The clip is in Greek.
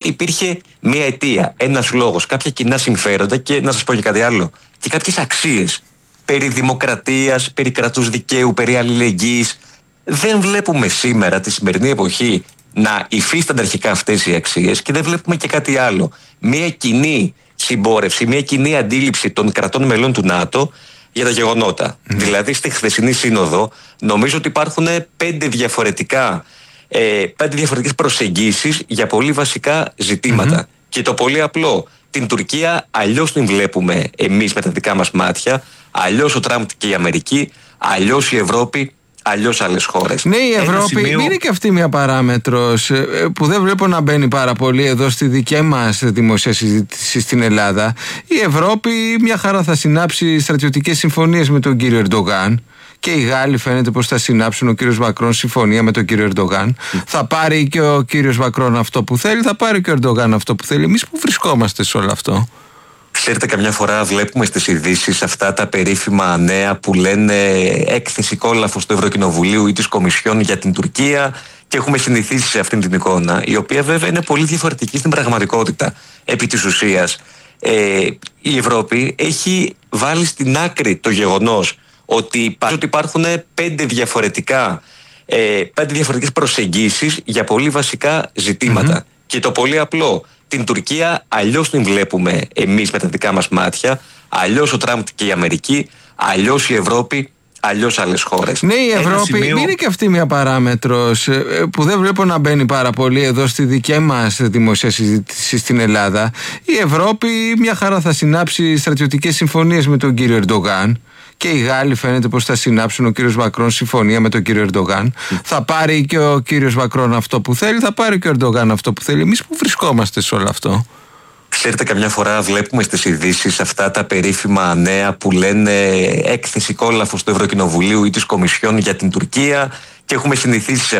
υπήρχε μια αιτία, ένας λόγος, κάποια κοινά συμφέροντα και να σας πω και κάτι άλλο. Και κάποιες αξίες περί δημοκρατίας, περί κρατούς δικαίου, περί αλληλεγγύης. Δεν βλέπουμε σήμερα, τη σημερινή εποχή, να υφίστανται αρχικά αυτές οι αξίες και δεν βλέπουμε και κάτι άλλο. Μια κοινή συμπόρευση, μια κοινή αντίληψη των κρατών μελών του ΝΑΤΟ για τα γεγονότα. Δηλαδή, στη χθεσινή σύνοδο, νομίζω ότι υπάρχουν 5 διαφορετικές προσεγγίσεις για πολύ βασικά ζητήματα. Και το πολύ απλό, την Τουρκία αλλιώς την βλέπουμε εμείς με τα δικά μας μάτια, αλλιώς ο Τραμπ και η Αμερική, αλλιώς η Ευρώπη, αλλιώς άλλες χώρες. Ναι, η Ευρώπη είναι και αυτή μια παράμετρος που δεν βλέπω να μπαίνει πάρα πολύ εδώ στη δική μας δημοσία συζήτηση στην Ελλάδα. Η Ευρώπη μια χαρά θα συνάψει στρατιωτικές συμφωνίες με τον κύριο Ερντογάν. Και οι Γάλλοι φαίνεται πως θα συνάψουν, ο κύριος Μακρόν συμφωνία με τον κύριο Ερντογάν. Θα πάρει και ο κύριος Μακρόν αυτό που θέλει, θα πάρει και ο Ερντογάν αυτό που θέλει. Εμείς που βρισκόμαστε σε όλο αυτό? Ξέρετε, καμιά φορά βλέπουμε στις ειδήσεις αυτά τα περίφημα νέα που λένε έκθεση κόλαφος του Ευρωκοινοβουλίου ή της Κομισιόν για την Τουρκία και έχουμε συνηθίσει σε αυτήν την εικόνα, η οποία βέβαια είναι πολύ διαφορετική στην πραγματικότητα. Επί της ουσίας, η Ευρώπη έχει βάλει στην άκρη το γεγονός ότι υπάρχουν 5 διαφορετικές προσεγγίσεις για πολύ βασικά ζητήματα. Και το πολύ απλό, την Τουρκία αλλιώς την βλέπουμε εμείς με τα δικά μας μάτια, αλλιώς ο Τραμπ και η Αμερική, αλλιώς η Ευρώπη, αλλιώς άλλες χώρες. Ναι, η Ευρώπη είναι και αυτή μια παράμετρος που δεν βλέπω να μπαίνει πάρα πολύ εδώ στη δική μας δημοσία συζήτηση στην Ελλάδα. Η Ευρώπη μια χαρά θα συνάψει στρατιωτικές συμφωνίες με τον κύριο Ερντογάν. Και οι Γάλλοι φαίνεται πως θα συνάψουν, ο κύριος Μακρόν συμφωνία με τον κύριο Ερντογάν. Θα πάρει και ο κύριος Μακρόν αυτό που θέλει, θα πάρει και ο Ερντογάν αυτό που θέλει. Εμείς που βρισκόμαστε σε όλο αυτό? Ξέρετε, καμιά φορά βλέπουμε στις ειδήσεις αυτά τα περίφημα νέα που λένε έκθεση κόλαφος του Ευρωκοινοβουλίου ή της Κομισιόν για την Τουρκία και έχουμε συνηθίσει σε